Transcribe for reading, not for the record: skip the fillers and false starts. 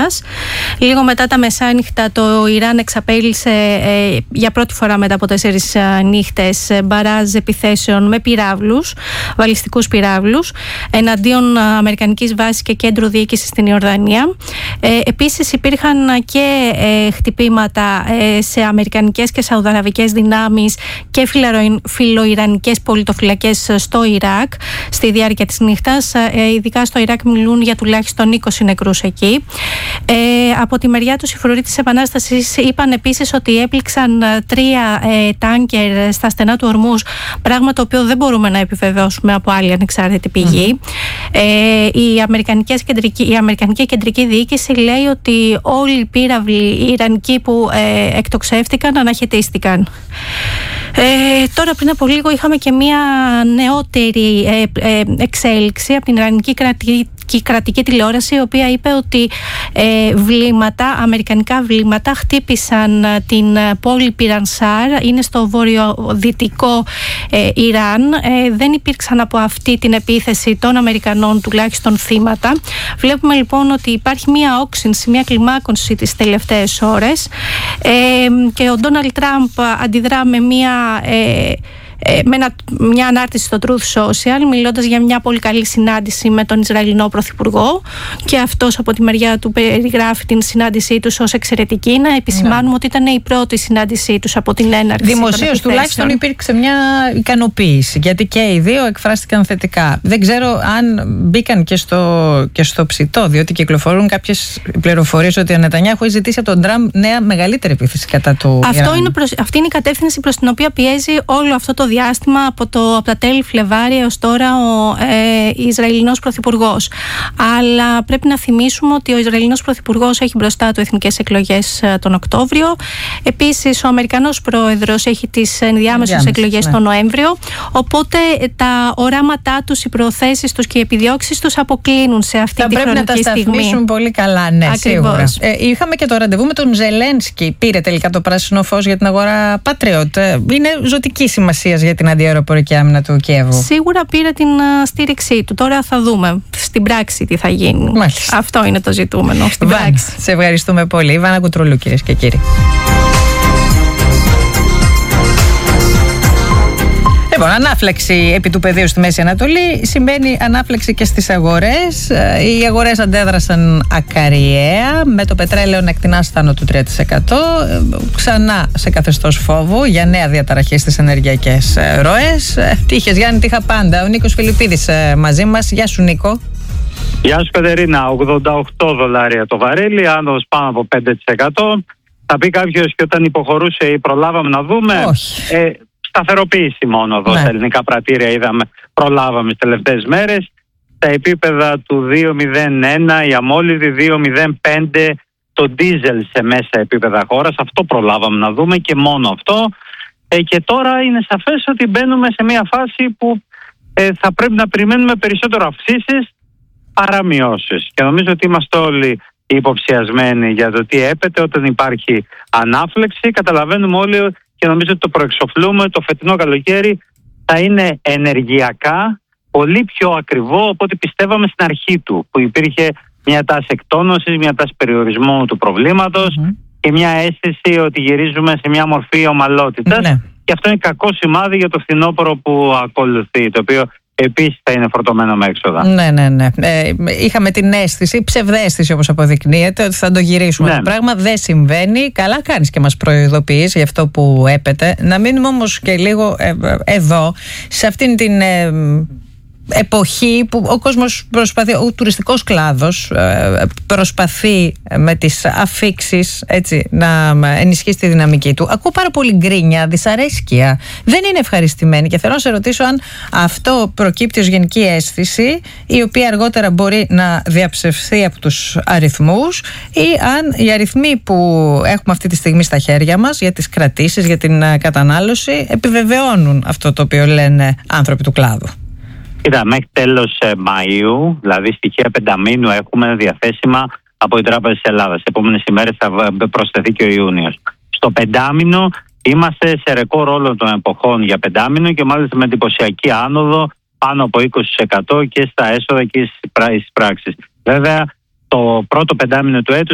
νύχτας. Λίγο μετά τα μεσάνυχτα το Ιράν εξαπέλυσε για πρώτη φορά μετά από 4 νύχτες μπαράζ επιθέσεων με πυράβλους, βαλιστικούς πυράβλους, εναντίον αμερικανικής βάσης και κέντρου διοίκησης στην Ιορδανία. Επίσης υπήρχαν και χτυπήματα σε αμερικανικές και σαουδαραβικές δυνάμεις και φιλοϊρανικές πολιτοφυλακές στο Ιράκ στη διάρκεια της νύχτας. Ειδικά στο Ιράκ μιλούν για τουλάχιστον 20 νεκρούς εκεί. Από τη μεριά τους οι φρουροί της Επανάστασης είπαν επίσης ότι έπληξαν 3 τάνκερ στα στενά του Ορμούζ, πράγμα το οποίο δεν μπορούμε να επιβεβαιώσουμε από άλλη ανεξάρτητη πηγή. Η Αμερικανική Κεντρική Διοίκηση λέει ότι όλοι οι πύραυλοι ιρανικοί που εκτοξεύτηκαν αναχαιτίστηκαν. Τώρα πριν από λίγο είχαμε και μια νεότερη εξέλιξη από την Ιρανική κρατική τηλεόραση, η οποία είπε ότι αμερικανικά βλήματα χτύπησαν την πόλη Πιρανσάρ, είναι στο βορειοδυτικό Ιράν. Δεν υπήρξαν από αυτή την επίθεση των Αμερικανών τουλάχιστον θύματα. Βλέπουμε λοιπόν ότι υπάρχει μια όξυνση, μια κλιμάκωση τις τελευταίες ώρες και ο Ντόναλντ Τραμπ αντιδρά με μια ανάρτηση στο Truth Social, μιλώντας για μια πολύ καλή συνάντηση με τον Ισραηλινό Πρωθυπουργό, και αυτός από τη μεριά του περιγράφει την συνάντησή τους ως εξαιρετική. Να επισημάνουμε ότι ήταν η πρώτη συνάντησή τους από την έναρξη. Δημοσίως τουλάχιστον υπήρξε μια ικανοποίηση, γιατί και οι δύο εκφράστηκαν θετικά. Δεν ξέρω αν μπήκαν και στο ψητό, διότι κυκλοφορούν κάποιες πληροφορίες ότι ο Νετανιάχου έχει ζητήσει από τον Τραμπ νέα μεγαλύτερη επίθεση κατά του Ιράν. Αυτή είναι η κατεύθυνση προς την οποία πιέζει όλο αυτό το διάστημα από τα τέλη Φλεβάρι έως τώρα ο Ισραηλινός Πρωθυπουργός. Αλλά πρέπει να θυμίσουμε ότι ο Ισραηλινός Πρωθυπουργός έχει μπροστά του εθνικές εκλογές τον Οκτώβριο. Επίσης ο Αμερικανός Πρόεδρος έχει τις ενδιάμεσες εκλογές τον Νοέμβριο. Οπότε τα οράματά τους, οι προθέσεις τους και οι επιδιώξεις τους αποκλίνουν σε αυτή τη χρονική στιγμή. Θα πρέπει να τα σταθμίσουν πολύ καλά, ναι, σίγουρα. Είχαμε και το ραντεβού με τον Ζελένσκι. Πήρε τελικά το πράσινο φως για την αγορά Patriot. Είναι ζωτική σημασία για την αντιαεροπορική άμυνα του Κιέβου. Σίγουρα πήρε την στήριξή του. Τώρα θα δούμε στην πράξη τι θα γίνει. Μάλιστα. Αυτό είναι το ζητούμενο. Στην πράξη. Σε ευχαριστούμε πολύ. Βάνα Κουτρούλου, κυρίες και κύριοι. Λοιπόν, ανάφλεξη επί του πεδίου στη Μέση Ανατολή σημαίνει ανάφλεξη και στις αγορές. Οι αγορές αντέδρασαν ακαριαία, με το πετρέλαιο να εκτινά άνω του 3%. Ξανά σε καθεστώς φόβου για νέα διαταραχή στις ενεργειακές ροές. Τύχες, Γιάννη, τύχα πάντα. Ο Νίκος Φιλιππίδης μαζί μας. Γεια σου, Νίκο. Γεια σου, Κατερίνα. $88 το βαρέλι, άνοδος πάνω από 5%. Θα πει κάποιος, και όταν υποχωρούσε ή προλάβαμε να δούμε. Όχι. Σταθεροποίηση μόνο εδώ στα ελληνικά πρατήρια προλάβαμε τις τελευταίες μέρες. Τα επίπεδα του 2,01 η αμόλυδη, 2,05 το ντίζελ σε μέσα επίπεδα χώρας. Αυτό προλάβαμε να δούμε και μόνο αυτό. Και τώρα είναι σαφές ότι μπαίνουμε σε μια φάση που θα πρέπει να περιμένουμε περισσότερο αυξήσεις παρά μειώσεις. Και νομίζω ότι είμαστε όλοι υποψιασμένοι για το τι έπεται όταν υπάρχει ανάφλεξη. Καταλαβαίνουμε όλοι και νομίζω ότι το προεξοφλούμε, το φετινό καλοκαίρι θα είναι ενεργειακά πολύ πιο ακριβό από ό,τι πιστεύαμε στην αρχή του, που υπήρχε μια τάση εκτόνωσης, μια τάση περιορισμού του προβλήματος και μια αίσθηση ότι γυρίζουμε σε μια μορφή ομαλότητας. Και αυτό είναι κακό σημάδι για το φθινόπωρο που ακολουθεί, το οποίο επίσης θα είναι φορτωμένο με έξοδα. Ναι. Είχαμε την αίσθηση, ψευδαίσθηση όπως αποδεικνύεται, ότι θα το γυρίσουμε. Το πράγμα δεν συμβαίνει. Καλά κάνεις και μας προειδοποιείς για αυτό που έπεται. Να μείνουμε όμως και λίγο εδώ, σε αυτήν την εποχή που ο κόσμος προσπαθεί, ο τουριστικός κλάδος προσπαθεί με τις αφίξεις να ενισχύσει τη δυναμική του. Ακούω πάρα πολύ γκρίνια, δυσαρέσκεια. Δεν είναι ευχαριστημένοι και θέλω να σε ρωτήσω αν αυτό προκύπτει ως γενική αίσθηση, η οποία αργότερα μπορεί να διαψευθεί από τους αριθμούς, ή αν οι αριθμοί που έχουμε αυτή τη στιγμή στα χέρια μας για τις κρατήσεις, για την κατανάλωση, επιβεβαιώνουν αυτό το οποίο λένε άνθρωποι του κλάδου. Κοίτα, μέχρι τέλος Μαΐου, δηλαδή στοιχεία πενταμήνου, έχουμε διαθέσιμα από την Τράπεζα της Ελλάδας. Τις επόμενες ημέρες θα προσθεθεί και ο Ιούνιος. Στο πεντάμηνο είμαστε σε ρεκόρ όλων των εποχών για πεντάμηνο και μάλιστα με εντυπωσιακή άνοδο πάνω από 20% και στα έσοδα και στις πράξεις. Βέβαια, το πρώτο πεντάμηνο του έτους